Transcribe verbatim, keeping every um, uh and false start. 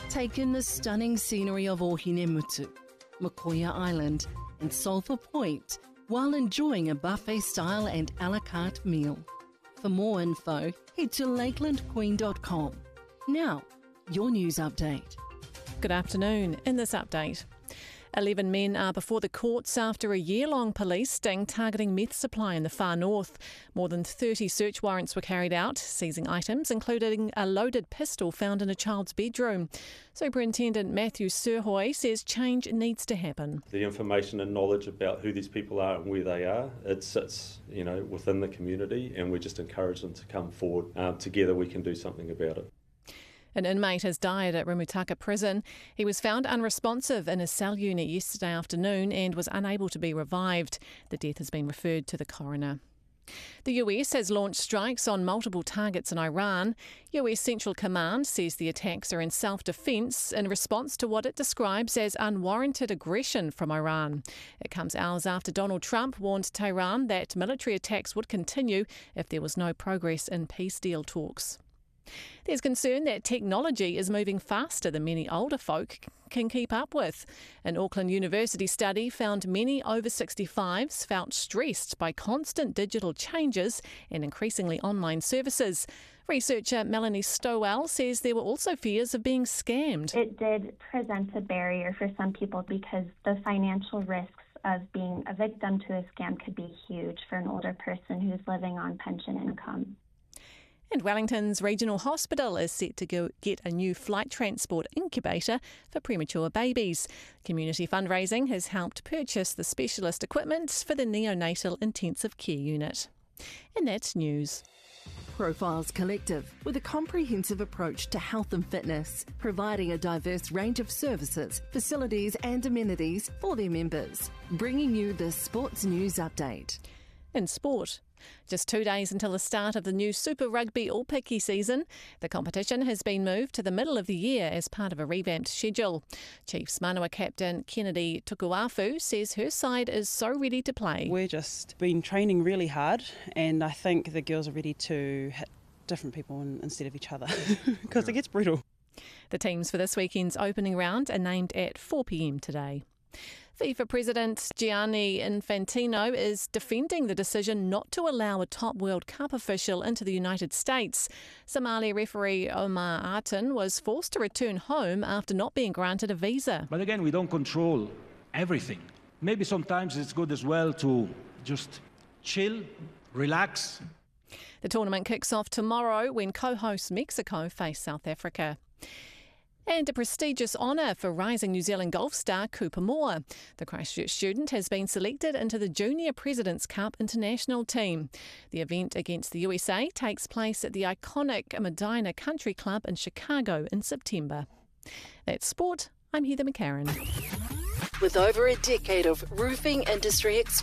Take in the stunning scenery of Ohinemutu, Makoia Island and Sulphur Point while enjoying a buffet-style and a la carte meal. For more info, head to lakeland queen dot com. Now, your news update. Good afternoon. In this update, eleven men are before the courts after a year-long police sting targeting meth supply in the far north. More than thirty search warrants were carried out, seizing items including a loaded pistol found in a child's bedroom. Superintendent Matthew Surhoy says change needs to happen. The information and knowledge about who these people are and where they are, it sits, you know, within the community, and we just encourage them to come forward. Um, together we can do something about it. An inmate has died at Rimutaka Prison. He was found unresponsive in his cell unit yesterday afternoon and was unable to be revived. The death has been referred to the coroner. The U S has launched strikes on multiple targets in Iran. U S Central Command says the attacks are in self-defence in response to what it describes as unwarranted aggression from Iran. It comes hours after Donald Trump warned Tehran that military attacks would continue if there was no progress in peace deal talks. There's concern that technology is moving faster than many older folk can keep up with. An Auckland University study found many over sixty-fives felt stressed by constant digital changes and increasingly online services. Researcher Melanie Stowell says there were also fears of being scammed. It did present a barrier for some people because the financial risks of being a victim to a scam could be huge for an older person who's living on pension income. And Wellington's Regional Hospital is set to go get a new flight transport incubator for premature babies. Community fundraising has helped purchase the specialist equipment for the neonatal intensive care unit. And that's news. Profiles Collective, with a comprehensive approach to health and fitness, providing a diverse range of services, facilities and amenities for their members. Bringing you the Sports News Update. In sport, just two days until the start of the new Super Rugby All-Piki season, the competition has been moved to the middle of the year as part of a revamped schedule. Chiefs Manawa captain Kennedy Tukuafu says her side is so ready to play. We've just been training really hard, and I think the girls are ready to hit different people instead of each other because it gets brutal. The teams for this weekend's opening round are named at four p.m. today. FIFA President Gianni Infantino is defending the decision not to allow a top World Cup official into the United States. Somali referee Omar Artan was forced to return home after not being granted a visa. But again, we don't control everything. Maybe sometimes it's good as well to just chill, relax. The tournament kicks off tomorrow when co-hosts Mexico face South Africa. And a prestigious honour for rising New Zealand golf star Cooper Moore. The Christchurch student has been selected into the Junior President's Cup international team. The event against the U S A takes place at the iconic Medina Country Club in Chicago in September. That's sport. I'm Heather McCarran. With over a decade of roofing industry experience,